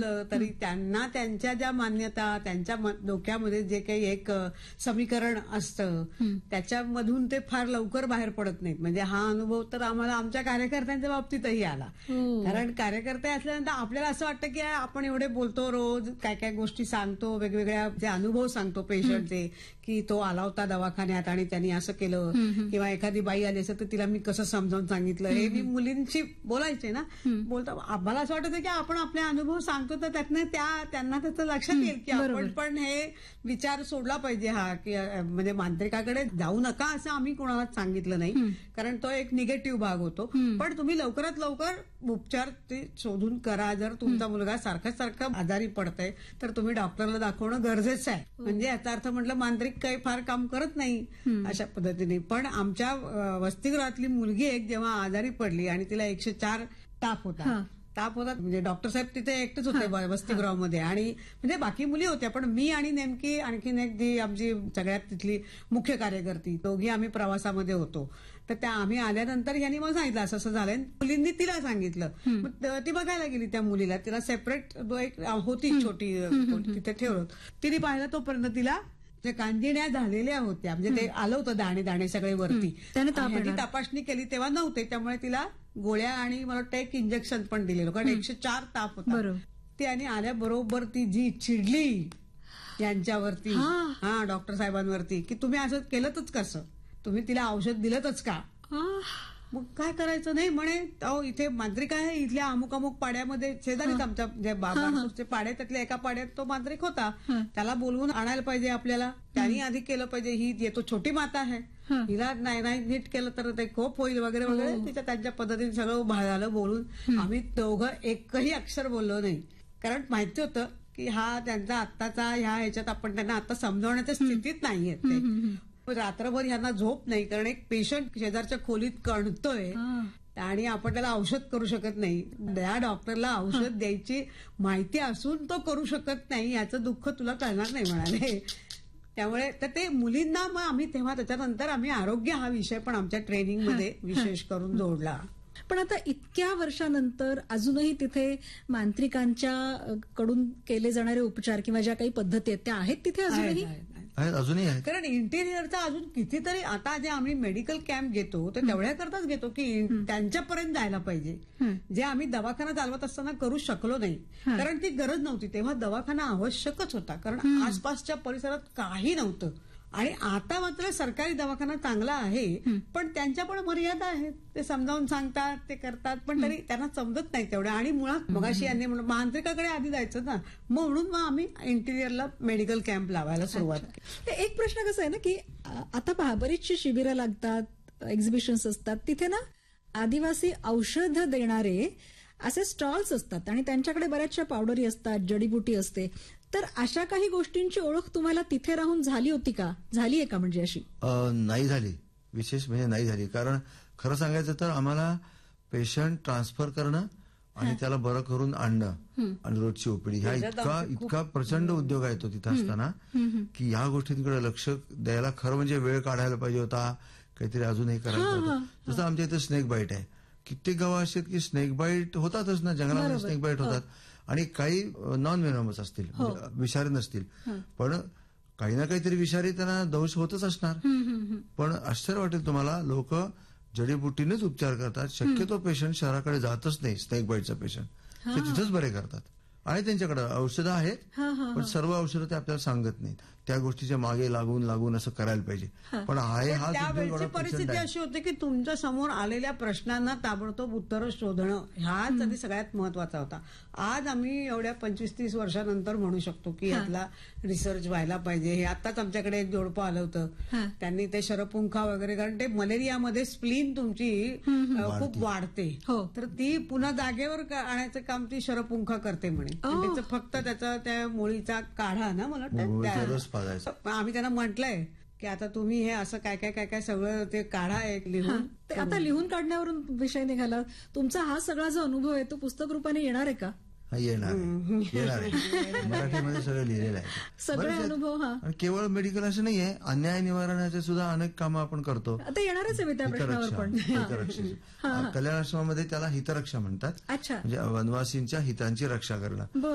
तरी त्यांना त्यांच्या ज्या मान्यता त्यांच्या डोक्यामध्ये जे काही एक समीकरण असतं त्याच्यामधून ते फार लवकर बाहेर पडत नाहीत. म्हणजे हा अनुभव तर आम्हाला आमच्या कार्यकर्त्यांच्या बाबतीतही आला. कारण कार्यकर्ते असल्यानंतर आपल्याला असं वाटतं की आपण एवढे बोलतो, रोज काय काय गोष्टी सांगतो, वेगवेगळ्या जे अनुभव सांगतो पेशंटचे, की तो आला होता दवाखान्यात आणि त्यांनी असं केलं, किंवा एखादी बाई आली असेल तर तिला मी कसं समजावून सांगितलं. हे मी मुलींशी बोलायचे ना, बोलता आम्हाला असं वाटतं की आपण आपले अनुभव सांगतो तर त्यातनं त्यांना त्याचं लक्षात येईल की आपण पण हे विचार सोडला पाहिजे. हा की म्हणजे मांत्रिकाकडे जाऊ नका असं आम्ही कोणालाच सांगितलं नाही, कारण तो एक निगेटिव्ह भाग होतो. पण तुम्ही लवकरात लवकर उपचार ते शोधून करा. जर तुमचा मुलगा सारखं आजारी पडतंय तर तुम्ही डॉक्टरला दाखवणं गरजेचं आहे. म्हणजे याचा अर्थ म्हटलं मांत्रिक काही फार काम करत नाही अशा पद्धतीने. पण आमच्या वसतिगृहातली मुलगी एक जेव्हा आजारी पडली आणि तिला 104 ताप होता म्हणजे डॉक्टर साहेब तिथे एकटेच होते वसतिगृहामध्ये, आणि म्हणजे बाकी मुली होत्या, पण मी आणि नेमकी आणखीन एक जी आमची सगळ्यात तिथली मुख्य कार्यकर्ती, दोघी आम्ही प्रवासामध्ये होतो. तर त्या आम्ही आल्यानंतर यांनी मग सांगितलं असं असं झालंय. मुलींनी तिला सांगितलं, मग ती बघायला गेली त्या मुलीला. तिला सेपरेट एक होती छोटी तिथे ठेवलं. तिने पाहिलं तोपर्यंत तिला जे कांजिण्या झालेल्या होत्या, म्हणजे ते आलं होतं दाणे दाणे सगळे वरती. ती तपासणी केली तेव्हा नव्हते, त्यामुळे तिला गोळ्या आणि मला वाटतं एक इंजेक्शन पण दिलेलं, कारण 104 ताप होता. ती आणि आल्याबरोबर ती जी चिडली यांच्यावरती, डॉक्टर साहेबांवरती, की तुम्ही असं केलंच कसं, तुम्ही तिला औषध दिलंच का. मग काय करायचं नाही म्हणे, अहो इथे मांत्रिक आहे, इथल्या अमुक अमुक पाड्यामध्ये शेजारीच आमच्या जे बाबाचे पाड्या त्यातल्या एका पाड्यात तो मांत्रिक होता, त्याला बोलवून आणायला पाहिजे आपल्याला, त्यांनी आधी केलं पाहिजे. ही येतो छोटी माता आहे, हिला नाही नीट केलं तर ते खूप होईल वगैरे वगैरे. तिच्या त्यांच्या पद्धतीने सगळं झालं बोलून. आम्ही दोघं एकही अक्षर बोललो नाही, कारण माहिती होतं की हा त्यांचा आत्ताचा ह्याच्यात आपण त्यांना आता समजवण्याच्या स्थितीत नाहीये ते. रात्रभर ह्यांना झोप नाही, कारण एक पेशंट शेजारच्या खोलीत कणतोय आणि आपण त्याला औषध करू शकत नाही. त्या डॉक्टरला औषध द्यायची माहिती असून तो करू शकत नाही, याचं दुःख तुला कळणार नाही म्हणाले. त्यामुळे तर ते मुलींना मग आम्ही तेव्हा त्याच्यानंतर आम्ही आरोग्य हा विषय पण आमच्या ट्रेनिंगमध्ये विशेष करून जोडला. पण आता इतक्या वर्षानंतर अजूनही तिथे मांत्रिकांच्या कडून केले जाणारे उपचार किंवा ज्या काही पद्धती आहेत त्या आहेत तिथे अजूनही आहेत. कारण इंटिरियरचा अजून कितीतरी आता जे आम्ही मेडिकल कॅम्प घेतो तर तेवढ्याकरताच घेतो की त्यांच्यापर्यंत जायला पाहिजे, जे आम्ही दवाखाना चालवत असताना करू शकलो नाही, कारण ती गरज नव्हती. तेव्हा दवाखाना आवश्यकच होता, कारण आसपासच्या परिसरात काही नव्हतं. आणि आता मात्र सरकारी दवाखाना चांगला आहे, पण त्यांच्या पण मर्यादा आहेत. ते समजावून सांगतात, ते करतात, पण तरी त्यांना समजत नाही तेवढं. आणि मुळात मगाशी यांनी मांत्रिकाकडे आधी जायचं ना, म्हणून मग आम्ही इंटिरियरला मेडिकल कॅम्प लावायला सुरुवात केली. एक प्रश्न कसा आहे ना की आता पहा, बरीचशी शिबिरं लागतात, एक्झिबिशन्स असतात, तिथे ना आदिवासी औषध देणारे असे स्टॉल्स असतात आणि त्यांच्याकडे बऱ्याचशा पावडरी असतात, जडीबुटी असते. तर अशा काही गोष्टींची ओळख तुम्हाला तिथे राहून झाली होती का? झाली आहे का म्हणजे अशी? नाही झाली, विशेष म्हणजे नाही झाली. कारण खरं सांगायचं तर आम्हाला पेशंट ट्रान्सफर करणं आणि त्याला बरं करून आणणं आणि रोजची ओपीडी ह्या इतका प्रचंड उद्योग आहे तो तिथं असताना, की ह्या गोष्टींकडे लक्ष द्यायला खरं म्हणजे वेळ काढायला पाहिजे होता, काहीतरी अजूनही करायला होतं. जसं आमच्या इथे स्नेक बाईट आहे, कित्येक गावं अशी आहेत की स्नेक बाईट होतातच ना, जंगलामध्ये स्नेक बाईट होतात, आणि काही नॉन व्हेनमस असतील, विषारी नसतील, पण काही ना काहीतरी विषारी त्यांना दंश होतच असणार. पण आश्चर्य वाटेल तुम्हाला, लोक जडीबुटीनेच उपचार करतात. शक्यतो पेशंट शहराकडे जातच नाही, स्नेक बाईटचा पेशंट ते तिथंच बरे करतात. आणि त्यांच्याकडे औषधं आहेत, पण सर्व औषधं ते आपल्याला सांगत नाहीत. त्या गोष्टीच्या मागे लागून असं करायला पाहिजे. पण त्यावेळेची परिस्थिती अशी होती की तुमच्या समोर आलेल्या प्रश्नांना ताबडतोब उत्तरं शोधणं हाच आधी सगळ्यात महत्वाचा होता. आज आम्ही एवढ्या 25-30 वर्षानंतर म्हणू शकतो की यातला रिसर्च व्हायला पाहिजे. हे आताच आमच्याकडे एक जोडपं आलं होतं, त्यांनी ते शरपुंखा वगैरे, कारण ते मलेरियामध्ये स्प्लीन तुमची खूप वाढते, तर ती पुन्हा जागेवर आणायचं काम ती शरपुंखा करते म्हणे. त्याचं फक्त त्याचा त्या मुळीचा काढा ना, मला वाटतं आम्ही त्यांना म्हटलंय की आता तुम्ही हे असं काय काय काय काय सगळं ते काढा एक लिहून. आता लिहून काढण्यावरून विषय निघाला. तुमचा हा सगळा जो अनुभव आहे तो पुस्तक रूपाने येणार आहे का? येणार आहे, मराठीमध्ये सगळं लिहिलेलं आहे, सगळे अनुभव. आणि केवळ मेडिकल असं नाहीये, अन्याय निवारणाचे सुद्धा अनेक कामं आपण करतो. आता येणारच आहे मी त्या प्रश्नावर पण. कल्याण आश्रमामध्ये त्याला हितरक्षा म्हणतात, म्हणजे वनवासींच्या हितांची रक्षा करणं.